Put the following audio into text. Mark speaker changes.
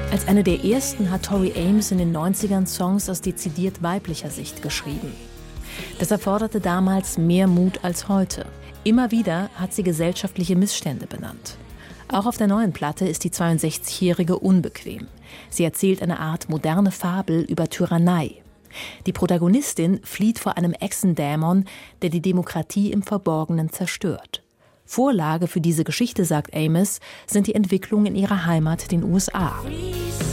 Speaker 1: Als eine der ersten hat Tori Amos in den 90ern Songs aus dezidiert weiblicher Sicht geschrieben. Das erforderte damals mehr Mut als heute. Immer wieder hat sie gesellschaftliche Missstände benannt. Auch auf der neuen Platte ist die 62-Jährige unbequem. Sie erzählt eine Art moderne Fabel über Tyrannei. Die Protagonistin flieht vor einem Echsendämon, der die Demokratie im Verborgenen zerstört. Vorlage für diese Geschichte, sagt Amos, sind die Entwicklungen in ihrer Heimat, den USA.